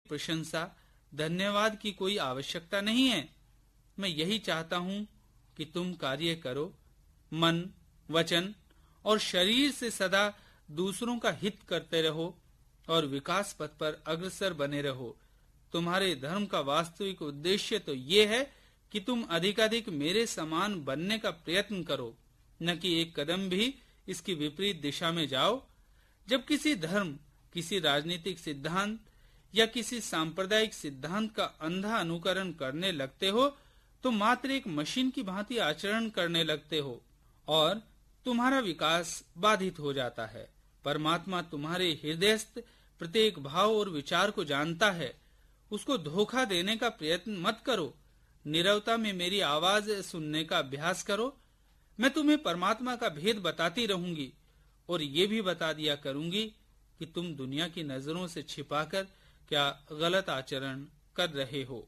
प्रशंसा, धन्यवाद की कोई आवश्यकता नहीं है। मैं यही चाहता हूँ कि तुम कार्य करो, मन, वचन और शरीर से सदा दूसरों का हित करते रहो और विकास पथ पर अग्रसर बने रहो। तुम्हारे धर्म का वास्तविक उद्देश्य तो ये है कि तुम अधिकाधिक मेरे समान बनने का प्रयत्न करो, न कि एक कदम भी इसकी विपरीत दिशा में जाओ। जब किसी धर्म, किसी राजनीतिक सिद्धांत या किसी सांप्रदायिक सिद्धांत का अंधा अनुकरण करने लगते हो तो मात्र एक मशीन की भांति आचरण करने लगते हो और तुम्हारा विकास बाधित हो जाता है। परमात्मा तुम्हारे हृदयस्थ प्रत्येक भाव और विचार को जानता है। उसको धोखा देने का प्रयत्न मत करो। नीरवता में मेरी आवाज सुनने का अभ्यास करो। मैं तुम्हें परमात्मा का भेद बताती रहूंगी और ये भी बता दिया करूंगी कि तुम दुनिया की नजरों से छिपाकर क्या गलत आचरण कर रहे हो।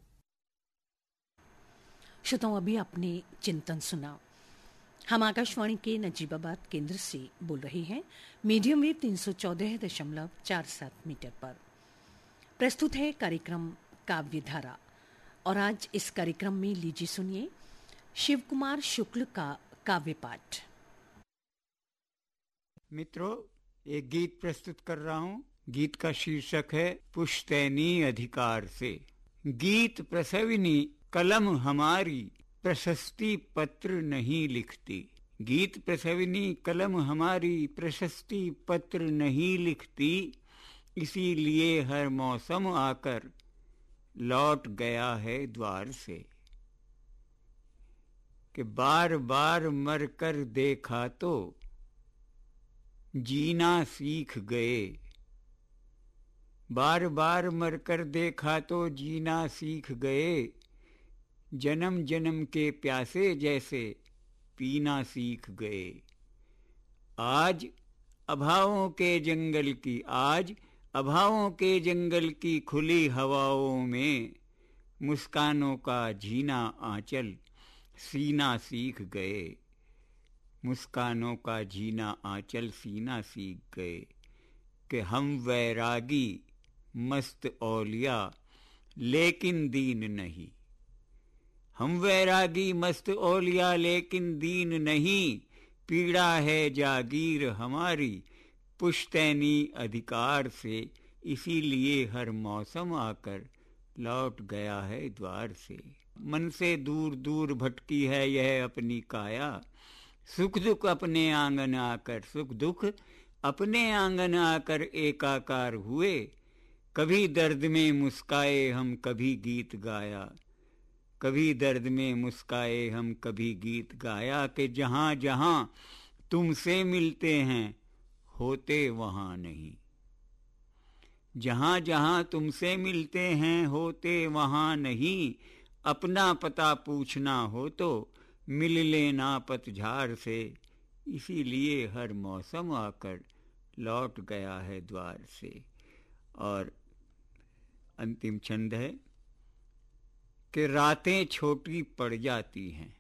श्रोताओं, अभी आपने चिंतन सुना। हम आकाशवाणी के नजीबाबाद केंद्र से बोल रहे हैं, मीडियम वेव 314.47 मीटर पर। प्रस्तुत है कार्यक्रम काव्यधारा और आज इस कार्यक्रम में लीजिए सुनिए शिव कुमार शुक्ल का काव्य पाठ। मित्रों, एक गीत प्रस्तुत कर रहा हूँ। गीत का शीर्षक है पुश्तैनी अधिकार से। गीत प्रसविनी कलम हमारी प्रशस्ति पत्र नहीं लिखती। गीत प्रसविनी कलम हमारी प्रशस्ति पत्र नहीं लिखती, इसीलिए हर मौसम आकर लौट गया है द्वार से। कि बार बार मर कर देखा तो जीना सीख गए। बार बार मर कर देखा तो जीना सीख गए। जन्म जन्म के प्यासे जैसे पीना सीख गए। आज अभावों के जंगल की खुली हवाओं में मुस्कानों का जीना आंचल सीना सीख गए। मुस्कानों का जीना आंचल सीना सीख गए। कि हम वैरागी मस्त औलिया लेकिन दीन नहीं। हम वैरागी मस्त औलिया लेकिन दीन नहीं। पीड़ा है जागीर हमारी पुश्तैनी अधिकार से, इसीलिए हर मौसम आकर लौट गया है द्वार से। मन से दूर दूर भटकी है यह अपनी काया। सुख दुख अपने आंगन आकर एकाकार हुए। कभी दर्द में मुस्काए हम कभी गीत गाया। कभी दर्द में मुस्काए हम कभी गीत गाया। कि जहां जहां तुमसे मिलते हैं होते वहां नहीं। जहां जहां तुमसे मिलते हैं होते वहां नहीं। अपना पता पूछना हो तो मिल लेना पतझार से, इसीलिए हर मौसम आकर लौट गया है द्वार से। और अंतिम छंद है कि रातें छोटी पड़ जाती हैं।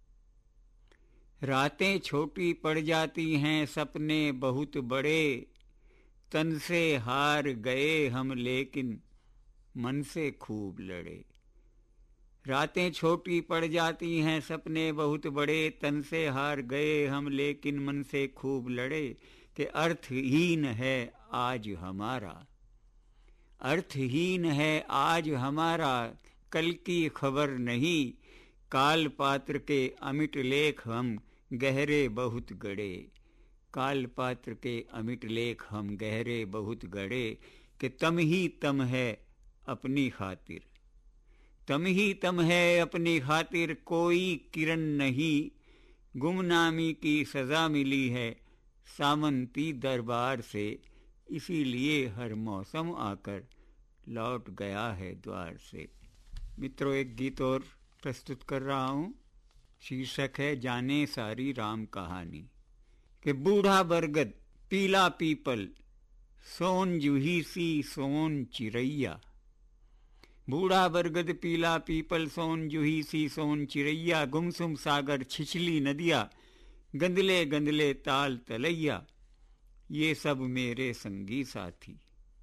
रातें छोटी पड़ जाती हैं, सपने बहुत बड़े। तन से हार गए हम लेकिन मन से खूब लड़े। रातें छोटी पड़ जाती हैं, सपने बहुत बड़े। तन से हार गए हम लेकिन मन से खूब लड़े। कि अर्थहीन है आज हमारा। अर्थहीन है आज हमारा, कल की खबर नहीं। काल पात्र के अमिट लेख हम गहरे बहुत गड़े। काल पात्र के अमिट लेख हम गहरे बहुत गड़े। कि तम ही तम है अपनी खातिर। तम ही तम है अपनी खातिर, कोई किरण नहीं। गुमनामी की सजा मिली है सामंती दरबार से, इसीलिए हर मौसम आकर लौट गया है द्वार से। मित्रों, एक गीत और प्रस्तुत कर रहा हूँ। शीर्षक है जाने सारी राम कहानी। कि बूढ़ा बरगद पीला पीपल सोन जूही सी सोन चिरैया। बूढ़ा बरगद पीला पीपल सोन जूही सी सोन चिरैया। गुमसुम सागर छिछली नदिया गंदले गंदले ताल तलैया। ये सब मेरे संगी साथी।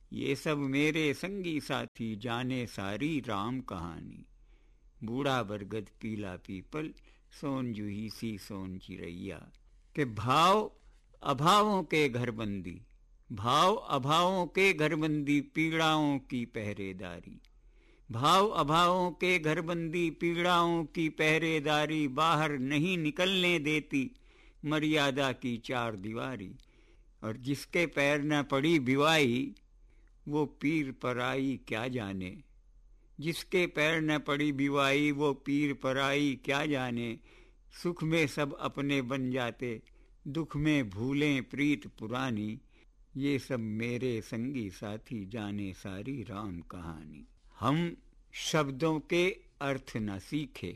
ये सब मेरे संगी साथी जाने सारी राम कहानी। बूढ़ा बरगद पीला पीपल सोन जूही सी सोन चिरैया। के भाव अभावों के घरबंदी, भाव अभावों के घरबंदी पीड़ाओं की पहरेदारी। भाव अभावों के घरबंदी पीड़ाओं की पहरेदारी, बाहर नहीं निकलने देती मर्यादा की चार दीवारी। और जिसके पैर न पड़ी बिवाई वो पीर पराई क्या जाने। जिसके पैर न पड़ी बिवाई वो पीर पराई क्या जाने। सुख में सब अपने बन जाते, दुख में भूलें प्रीत पुरानी। ये सब मेरे संगी साथी जाने सारी राम कहानी। हम शब्दों के अर्थ न सीखे,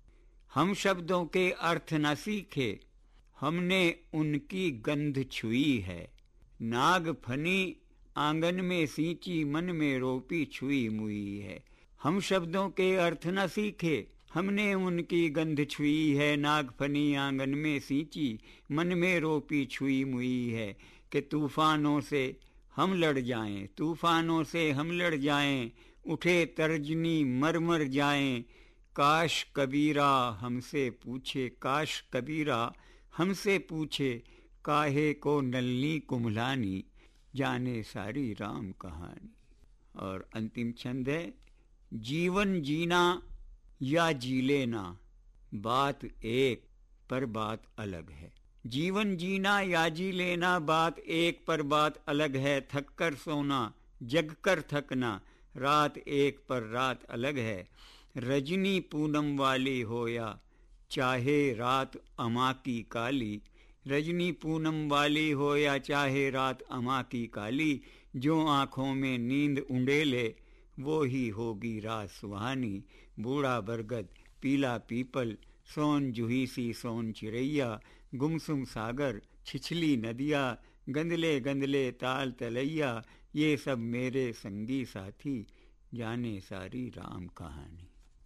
हम शब्दों के अर्थ न सीखे, हमने उनकी गंध छुई है। नाग फनी आंगन में सींची, मन में रोपी छुई मुई है। हम शब्दों के अर्थ न सीखे, हमने उनकी गंध छुई है। नागफनी आंगन में सींची, मन में रोपी छुई मुई है। कि तूफानों से हम लड़ जाएं, तूफानों से हम लड़ जाएं, उठे तर्जनी मर जाएं। काश कबीरा हमसे पूछे, काश कबीरा हमसे पूछे, काहे को नलनी कुम्हलानी जाने सारी राम कहानी। और अंतिम छंद है, जीवन जीना या जी लेना बात एक पर बात अलग है। जीवन जीना या जी लेना बात एक पर बात अलग है। थक कर सोना जग कर थकना रात एक पर रात अलग है। रजनी पूनम वाली हो या चाहे रात अमा की काली। रजनी पूनम वाली हो या चाहे रात अमा की काली। जो आँखों में नींद उंडेले वो ही होगी रात सुहानी। बूढ़ा बरगद पीला पीपल सोन जूही सी सोन चिरैया। गुमसुम सागर छिछली नदिया, गंदले गंदले ताल तलैया। ये सब मेरे संगी साथी जाने सारी राम कहानी।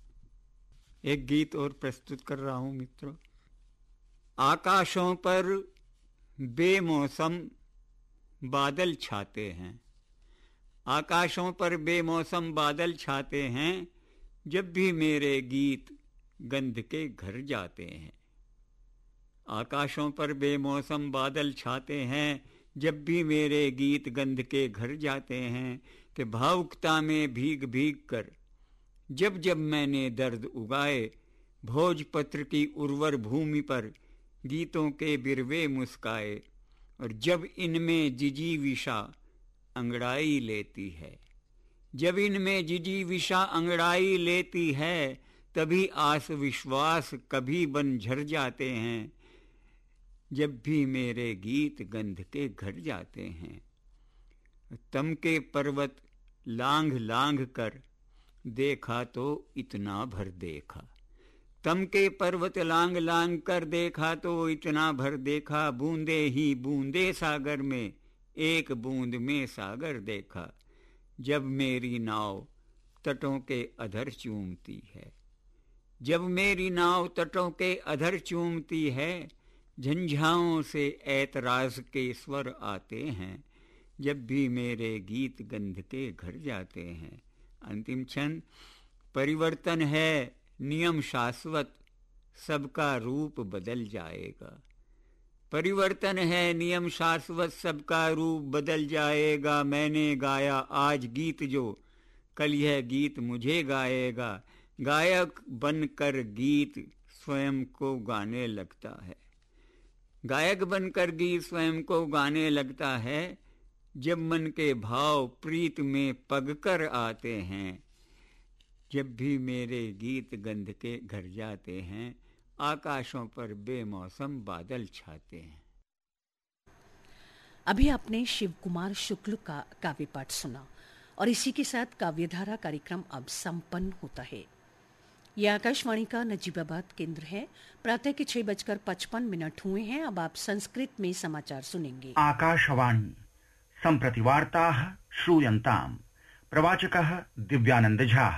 एक गीत और प्रस्तुत कर रहा हूं मित्रों। आकाशों पर बेमौसम बादल छाते हैं, आकाशों पर बेमौसम बादल छाते हैं। जब भी मेरे गीत गंध के घर जाते हैं। आकाशों पर बेमौसम बादल छाते हैं, जब भी मेरे गीत गंध के घर जाते हैं। कि भावुकता में भीग भीग कर जब जब मैंने दर्द उगाए, भोजपत्र की उर्वर भूमि पर गीतों के बिरवे मुस्काए। और जब इनमें जिजीविषा अंगड़ाई लेती है, जब इनमें जिजीविषा अंगड़ाई लेती है, तभी आस विश्वास कभी बन झर जाते हैं। जब भी मेरे गीत गंध के घर जाते हैं। तम के पर्वत लांघ लांघ कर देखा तो इतना भर देखा। तम के पर्वत लांघ लांघ कर देखा तो इतना भर देखा। बूंदे ही बूंदे सागर में, एक बूंद में सागर देखा। जब मेरी नाव तटों के अधर चूमती है, जब मेरी नाव तटों के अधर चूमती है। झंझाओं से ऐतराज के स्वर आते हैं, जब भी मेरे गीत गंध के घर जाते हैं। अंतिम छंद, परिवर्तन है नियम शाश्वत, सबका रूप बदल जाएगा। परिवर्तन है नियम शाश्वत, सबका रूप बदल जाएगा। मैंने गाया आज गीत जो, कल यह गीत मुझे गाएगा। गायक बनकर गीत स्वयं को गाने लगता है, गायक बनकर गीत स्वयं को गाने लगता है। जब मन के भाव प्रीत में पगकर आते हैं। जब भी मेरे गीत गंध के घर जाते हैं। आकाशों पर बेमौसम बादल छाते हैं। अभी आपने शिव कुमार शुक्ल का काव्य पाठ सुना और इसी के साथ काव्यधारा कार्यक्रम अब संपन्न होता है। यह आकाशवाणी का नजीबाबाद केंद्र है। प्रातः के 6:55 हुए हैं। अब आप संस्कृत में समाचार सुनेंगे। आकाशवाणी सम्प्रति वार्ताः श्रूयन्ताम्। प्रवाचकः दिव्यानंद झा।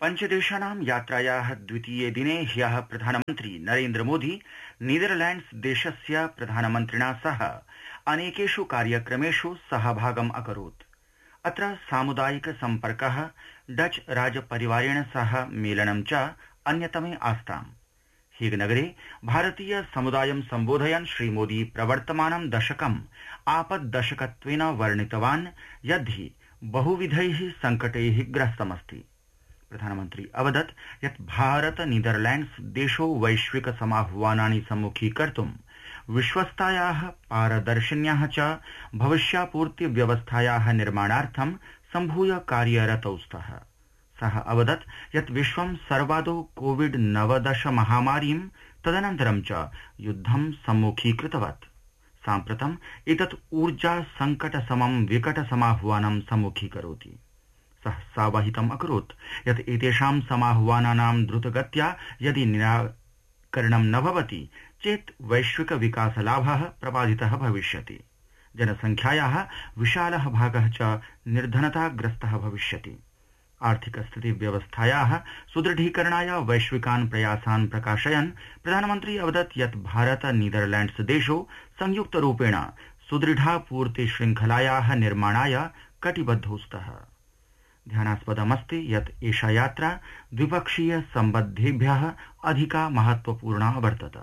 पञ्चदेशानां यात्रायाः द्वितीये दिने ह्यः प्रधानमन्त्री नरेन्द्र मोदी नीदरलैण्ड्स देशस्य प्रधानमन्त्रिणा सह अनेकेषु कार्यक्रमेषु सहभागम् अकरोत्। अत्र सामुदायिक सम्पर्कः, डच राजपरिवारेण सह मेलनं च अन्यतमे आस्ताम्। हीगनगरे भारतीय समुदायं सम्बोधयन् श्रीमोदी प्रवर्तमानं दशकम् आपद्दशकत्वेन वर्णितवान् यद्धि बहुविधैः सङ्कटैः ग्रस्तमस्ति। प्रधानमन्त्री अवदत् यत् भारत नीदरलैण्ड्स देशौ वैश्विक समाह्वानानि सम्मुखीकर्तुं विश्वस्तायाः पारदर्शिन्याः च भविष्यापूर्ति व्यवस्थायाः निर्माणार्थं सम्भूय कार्यरतौ स्तः। सः अवदत् यत् विश्वं सर्वादौ कोविड-19 महामारीं तदनन्तरं च युद्धं सम्मुखीकृतवत्। साम्प्रतम् एतत् ऊर्जा संकट समं विकट समाह्वानं सम्मुखीकरोति। सः सावहितम् अकरोत् यत् एतेषां समाह्वानानां द्रुतगत्या यदि निराकरणं न भवति चेत् वैश्विक विकासलाभः प्रबाधितः भविष्यति। जनसङ्ख्यायाः विशालः भागः च निर्धनताग्रस्तः भविष्यति। आर्थिक स्थिति व्यवस्थायाः सुदृढीकरणाय वैश्विकान् प्रयासान् प्रकाशयन् प्रधानमन्त्री अवदत् यत् भारत नीदरलैण्ड्स देशौ संयुक्तरूपेण सुदृढापूर्ति शृङ्खलायाः निर्माणाय कटिबद्धौ स्तः। ध्यानास्पदमस्ति यत् एषा यात्रा द्विपक्षीय सम्बद्धेभ्यः अधिका महत्वपूर्णा वर्तते।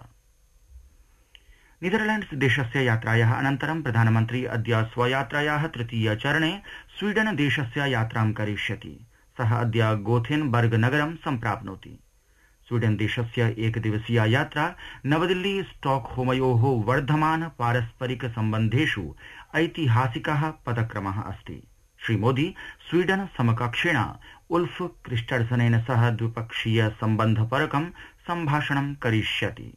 नीदरलैण्ड्स देशस्य यात्रायाः अनन्तरं प्रधानमन्त्री अद्य स्वयात्रायाः तृतीय चरणे स्वीडन देशस्य यात्रां करिष्यति। सः अद्य गोथेनबर्ग नगरं सम्प्राप्नोति। स्वीडन देशस्य एकदिवसीया यात्रा नवदिल्ली स्टॉकहोमयोः वर्धमान पारस्परिक सम्बन्धेषु ऐतिहासिकः पदक्रमः अस्ति। श्रीमोदी स्वीडन समकक्षेण उल्फ क्रिस्टर्सनेन सह द्विपक्षीय सम्बन्धपरकं सम्भाषणं करिष्यति।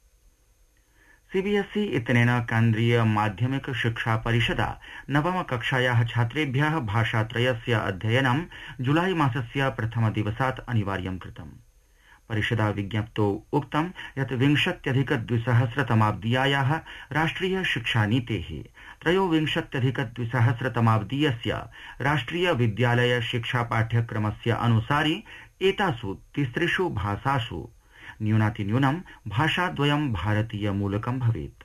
सीबीएसई इत्यनेन केन्द्रीय माध्यमिक शिक्षा परिषदा नवम कक्षायाः छात्रेभ्यः भाषात्रयस्य अध्ययनं जुलाई मासस्य प्रथमदिवसात् अनिवार्यं कृतम्। परिषदा विज्ञप्तौ उक्तं यत् 20-2000 राष्ट्रिय शिक्षानीतेः 23-2000 राष्ट्रिय विद्यालय शिक्षा पाठ्यक्रमस्य अनुसारि एतासु तिसृषु भाषासु न्यूनातिन्यूनं भाषाद्वयं भारतीय मूलकं भवेत्।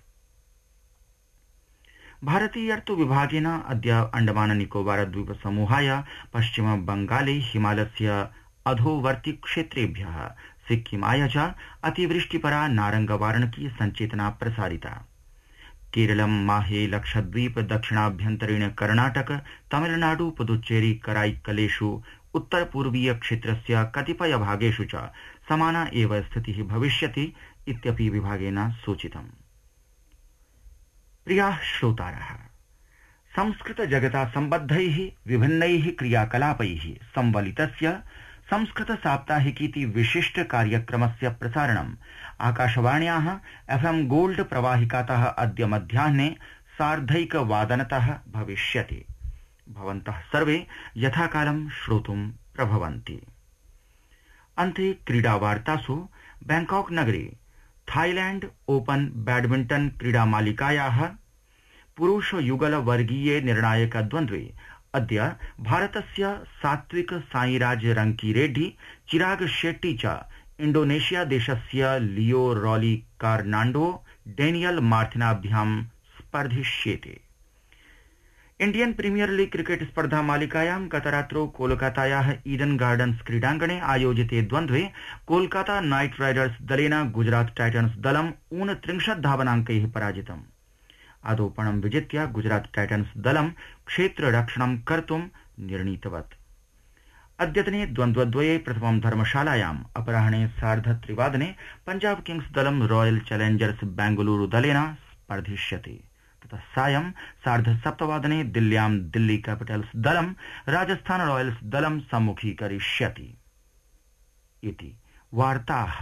भारतीयर्तु विभागेन अद्य अंडमान निकोबार द्वीप समूहाय पश्चिम बंगाले हिमालयस्य अधोवर्ति क्षेत्रेभ्यः सिक्किमाय च अतिवृष्टिपरा नारंगवार्णकी संचेतना प्रसारिता। केरलं, माहे, लक्षद्वीप, दक्षिणाभ्यन्तरीण कर्णाटक, तमिलनाडु, पुदुच्चेरी, कराईकलेषु उत्तर पूर्वीय क्षेत्रस्य कतिपय भागेषु च समाना एव स्थितिः भविष्यति इत्यपि विभागेन सूचितम्। प्रियाः श्रोतारः, संस्कृत जगता सम्बद्धैः विभिन्नैः क्रियाकलापैः संवलितस्य संस्कृत साप्ताहिकीति विशिष्ट कार्यक्रमस्य प्रसारणम् आकाशवाण्याः FM गोल्ड प्रवाहिकातः अद्य मध्याह्ने 1:30 भविष्यति। भवन्तः सर्वे यथाकालं श्रोतुं प्रभवन्ति। अन्ते क्रीडावार्तासु बैंकॉक नगरे थाईलैंड ओपन बैडमिंटन क्रीडामालिकायाः पुरुष युगल वर्गीये निर्णायक द्वन्द्वे अद्य भारतस्य सात्विक साईराज रंकीरेड्डी, चिराग शेट्टी च इंडोनेशिया देशस्य लियो really कार्नांडो Daniel मार्थिनाभ्यां स्पर्धिष्येते। Indian premiere league cricket स्पर्धा मालिकायां गतरात्रौ कोलकातायाः ईडन गार्डन्स क्रीडाङ्गणे आयोजिते द्वन्द्वे कोलकाता नाइट राइडर्स दलेन गुजरात टाइटन्स दलं 29 धावनाङ्कैः पराजितम्। आदौपणं विजित्य गुजरात टाइटन्स दलं क्षेत्ररक्षणं कर्तुं निर्णीतवत्। अद्यतने द्वन्द्वद्वये प्रथमं धर्मशालायाम् अपराह्ने 3:30 पंजाब किंग्स दलं रॉयल चैलेंजर्स बेंगलुरु दलेन स्पर्धिष्यति। ततः सायं 7:30 दिल्ल्यां दिल्ली कैपिटल्स दलं राजस्थान रॉयल्स दलं सम्मुखीकरिष्यति। इति वार्ताः।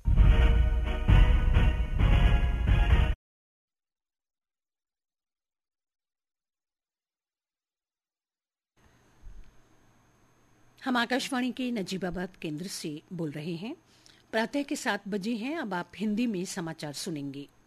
हम आकाशवाणी के नजीबाबाद केंद्र से बोल रहे हैं। प्रातः के 7 बजे हैं। अब आप हिंदी में समाचार सुनेंगे।